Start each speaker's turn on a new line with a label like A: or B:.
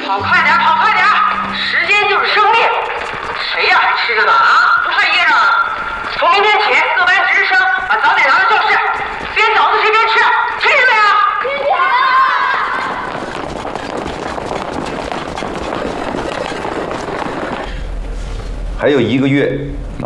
A: 跑快点，跑快点！时间就是生命。谁呀还吃着呢啊？不睡噎着了？从明天起，各班值日生把早点拿到教室，边早自习边吃，听见没有？听见了。
B: 还有1个月。